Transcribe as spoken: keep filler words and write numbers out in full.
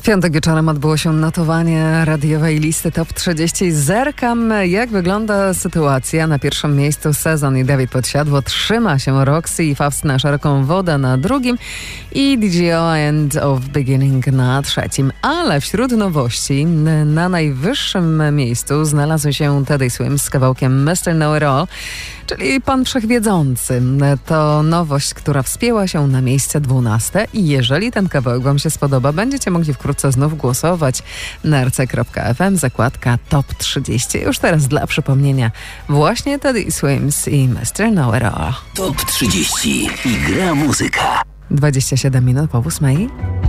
Piątek wieczorem odbyło się notowanie radiowej listy Top trzydzieści. Zerkam, jak wygląda sytuacja. Na pierwszym miejscu Sezon i Dawid Podsiadło. Trzyma się Roxy i Faust na szeroką wodę na drugim i D J O End of Beginning na trzecim. Ale wśród nowości na najwyższym miejscu znalazł się Teddy Swims z kawałkiem mister Know It All, czyli Pan Wszechwiedzący. To nowość, która wspięła się na miejsce dwunaste i jeżeli ten kawałek wam się spodoba, będziecie mogli wkrótce znów głosować na r c kropka f m, zakładka Top trzydzieści. Już teraz dla przypomnienia właśnie Teddy Swims i mister Know It All. Top trzydzieści i gra muzyka. dwadzieścia siedem minut po ósmej.